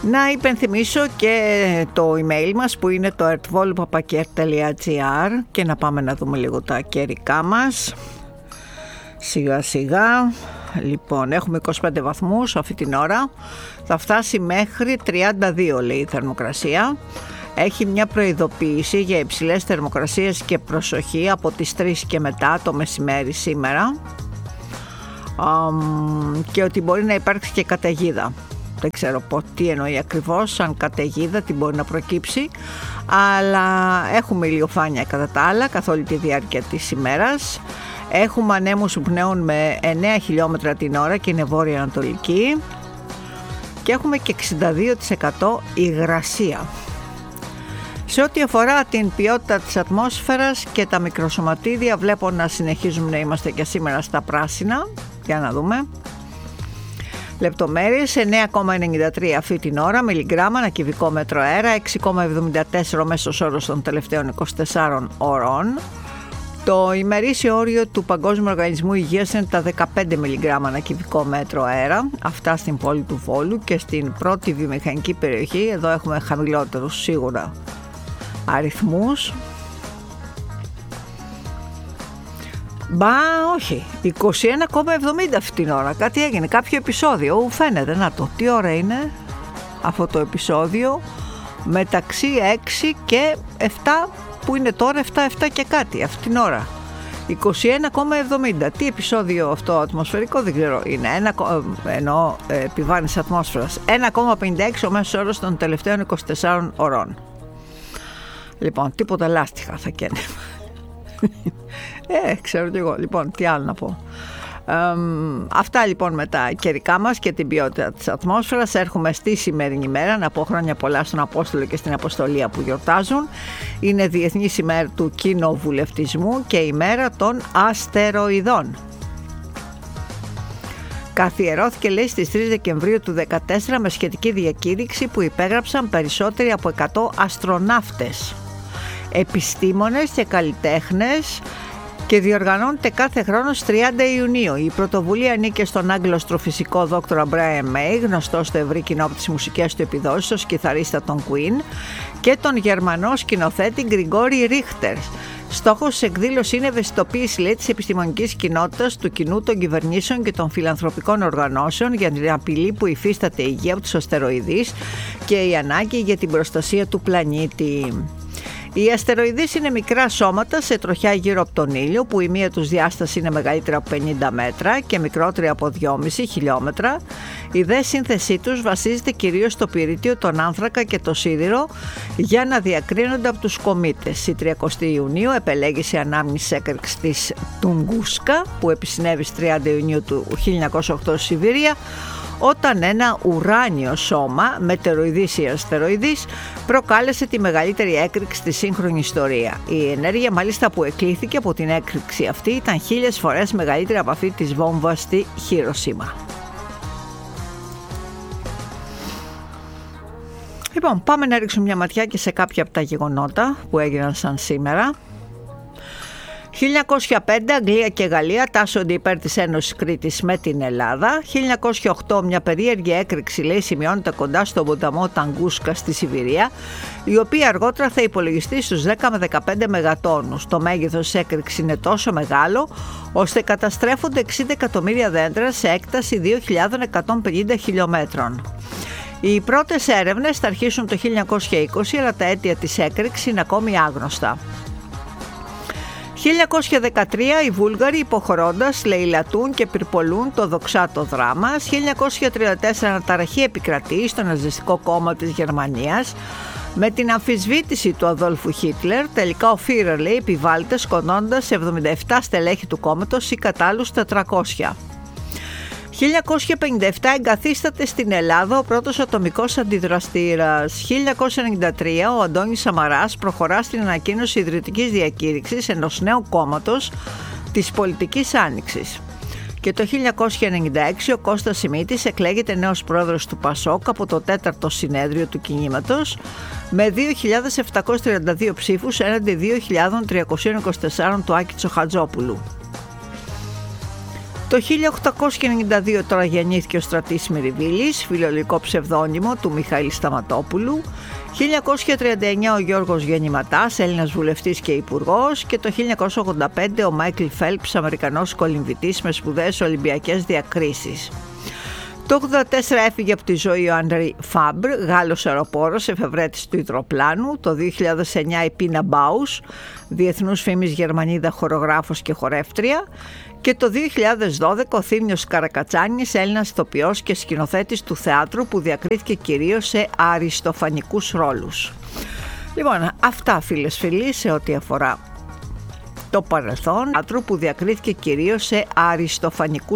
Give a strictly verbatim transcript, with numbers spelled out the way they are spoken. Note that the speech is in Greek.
Να υπενθυμίσω και το email μας που είναι το ερτβόλου παπακέρ τελεία τζι άρ και να πάμε να δούμε λίγο τα καιρικά μας σιγά σιγά. Λοιπόν, έχουμε είκοσι πέντε βαθμούς αυτή την ώρα, θα φτάσει μέχρι τριάντα δύο λέει η θερμοκρασία. Έχει μια προειδοποίηση για υψηλές θερμοκρασίες και προσοχή από τις τρεις και μετά το μεσημέρι σήμερα, um, και ότι μπορεί να υπάρξει και καταιγίδα. Δεν ξέρω τι εννοεί ακριβώς, σαν καταιγίδα, τι μπορεί να προκύψει, αλλά έχουμε ηλιοφάνεια κατά τα άλλα καθ' όλη τη διάρκεια της ημέρας. Έχουμε ανέμους που πνέουν με εννέα χιλιόμετρα την ώρα και είναι βόρεια-ανατολική και έχουμε και εξήντα δύο τοις εκατό υγρασία. Σε ό,τι αφορά την ποιότητα της ατμόσφαιρας και τα μικροσωματίδια, βλέπω να συνεχίζουμε να είμαστε και σήμερα στα πράσινα. Για να δούμε. Λεπτομέρειες: εννέα κόμμα ενενήντα τρία αυτή την ώρα μιλιγκράμμα ανά κυβικό μέτρο αέρα, έξι κόμμα εβδομήντα τέσσερα ο μέσος όρος των τελευταίων είκοσι τεσσάρων ωρών. Το ημερήσιο όριο του Παγκόσμιου Οργανισμού Υγείας είναι τα δεκαπέντε μιλιγκράμμα ανά κυβικό μέτρο αέρα, αυτά στην πόλη του Βόλου, και στην πρώτη βιομηχανική περιοχή, εδώ έχουμε χαμηλότερους σίγουρα αριθμούς. Μπα, όχι, είκοσι ένα κόμμα εβδομήντα αυτή την ώρα. Κάτι έγινε, κάποιο επεισόδιο. Ου, φαίνεται, να το. Τι ώρα είναι αυτό το επεισόδιο? Μεταξύ έξι και επτά, που είναι τώρα επτά, επτά και κάτι αυτή την ώρα. είκοσι ένα κόμμα εβδομήντα. Τι επεισόδιο αυτό ατμοσφαιρικό δεν ξέρω. Είναι ένα, εννοώ επιβάρυνση ατμόσφαιρας. ένα κόμμα πενήντα έξι ο μέσος όρος των τελευταίων είκοσι τεσσάρων ωρών. Λοιπόν, τίποτα λάστιχα θα καίνε. Ε, ξέρω κι εγώ. Λοιπόν, τι άλλο να πω. Ε, αυτά λοιπόν με τα καιρικά μας και την ποιότητα της ατμόσφαιρας. Έρχομαι στη σημερινή μέρα να πω χρόνια πολλά στον Απόστολο και στην Αποστολία που γιορτάζουν. Είναι Διεθνής ημέρα του κοινοβουλευτισμού και ημέρα των αστεροειδών. Καθιερώθηκε λέει στις τρεις Δεκεμβρίου του δύο χιλιάδες δεκατέσσερα με σχετική διακήρυξη που υπέγραψαν περισσότεροι από εκατό αστροναύτες, επιστήμονες και καλλιτέχνες και διοργανώνεται κάθε χρόνο στις τριάντα Ιουνίου. Η πρωτοβουλία ανήκε στον Άγγλο αστροφυσικό δόκτορα Brian May, γνωστό στο ευρύ κοινό από τις μουσικές του επιδόσεις ως κιθαρίστα των Queen, και τον Γερμανό σκηνοθέτη Γκριγκόρι Ρίχτερ. Στόχος της εκδήλωσης είναι ευαισθητοποίηση λέει, της επιστημονικής κοινότητας, του κοινού, των κυβερνήσεων και των φιλανθρωπικών οργανώσεων για την απειλή που υφίσταται η Γη από τους αστεροειδείς και η ανάγκη για την προστασία του πλανήτη. Οι αστεροειδείς είναι μικρά σώματα σε τροχιά γύρω από τον ήλιο, που η μία τους διάσταση είναι μεγαλύτερη από πενήντα μέτρα και μικρότερη από δυόμισι χιλιόμετρα. Η δε σύνθεσή τους βασίζεται κυρίως στο πυρίτιο, τον άνθρακα και το σίδηρο για να διακρίνονται από τους κομήτες. Η τριαντάτη Ιουνίου επελέγησε η ανάμνηση έκρηξης της Τουγκούσκα που επισυνέβη στις τριάντα Ιουνίου του χίλια εννιακόσια οκτώ στη Σιβηρία, όταν ένα ουράνιο σώμα, μετεροειδής ή αστεροειδής, προκάλεσε τη μεγαλύτερη έκρηξη στη σύγχρονη ιστορία. Η ενέργεια μάλιστα που εκλήθηκε από την έκρηξη αυτή ήταν χίλιες φορές μεγαλύτερη από αυτή της βόμβας στη Χιροσίμα. Λοιπόν, πάμε να ρίξουμε μια ματιά και σε κάποια από τα γεγονότα που έγιναν σαν σήμερα. χίλια εννιακόσια πέντε Αγγλία και Γαλλία τάσσονται υπέρ της Ένωσης Κρήτης με την Ελλάδα. χίλια εννιακόσια οκτώ μια περίεργη έκρηξη λέει σημειώνεται κοντά στον ποταμό Ταγκούσκα στη Σιβηρία, η οποία αργότερα θα υπολογιστεί στους δέκα με δεκαπέντε μεγατόνους. Το μέγεθος της έκρηξης είναι τόσο μεγάλο ώστε καταστρέφονται εξήντα εκατομμύρια δέντρα σε έκταση δύο χιλιάδες εκατόν πενήντα χιλιόμετρων. Οι πρώτες έρευνες θα αρχίσουν το χίλια εννιακόσια είκοσι, αλλά τα αίτια της έκρηξης είναι ακόμη άγνωστα. χίλια εννιακόσια δεκατρία οι Βούλγαροι υποχωρώντας λαιλατούν και πυρπολούν το δοξάτο δράμα. χίλια εννιακόσια τριάντα τέσσερα αναταραχή επικρατεί στο Ναζιστικό κόμμα της Γερμανίας με την αμφισβήτηση του Αδόλφου Χίτλερ. Τελικά ο Φίρερ λέει επιβάλλεται σκοτώνοντας εβδομήντα επτά στελέχη του κόμματος ή κατά άλλους τετρακόσια. χίλια εννιακόσια πενήντα επτά εγκαθίσταται στην Ελλάδα ο πρώτος ατομικός αντιδραστήρας. χίλια εννιακόσια ενενήντα τρία ο Αντώνης Σαμαράς προχωρά στην ανακοίνωση ιδρυτικής διακήρυξης ενός νέου κόμματος της πολιτικής άνοιξης. Και το χίλια εννιακόσια ενενήντα έξι ο Κώστας Σιμίτης εκλέγεται νέος πρόεδρος του ΠΑΣΟΚ από το τέταρτο συνέδριο του κινήματος με δύο χιλιάδες επτακόσιες τριάντα δύο ψήφους έναντι δύο χιλιάδες τριακόσια είκοσι τέσσερα του Άκη Τσοχατζόπουλου. Το χίλια οκτακόσια ενενήντα δύο τώρα γεννήθηκε ο Στρατής Μυριβίλης, φιλολογικό ψευδόνυμο του Μιχαήλ Σταματόπουλου. χίλια εννιακόσια τριάντα εννιά ο Γιώργος Γεννηματάς, Έλληνας βουλευτής και υπουργός, και το χίλια εννιακόσια ογδόντα πέντε ο Μάικλ Φέλπς, Αμερικανός κολυμβητής με σπουδαίες Ολυμπιακές διακρίσεις. Το ογδόντα τέσσερα έφυγε από τη ζωή ο Αντρί Φάμπρ, Γάλλος αεροπόρος, εφευρέτης του υδροπλάνου. Το δύο χιλιάδες εννιά η Πίνα Μπάους, διεθνούς φήμης Γερμανίδα χορογράφος και χορεύτρια. Και το δύο χιλιάδες δώδεκα ο Θήμιος Καρακατσάνης, Έλληνας ηθοποιός και σκηνοθέτης του θεάτρου που διακρίθηκε κυρίως σε αριστοφανικούς ρόλους. Λοιπόν, αυτά φίλες φίλοι σε ό,τι αφορά το παρελθόν, θεάτρου που διακρίθηκε κυρίως σε αριστοφανικούς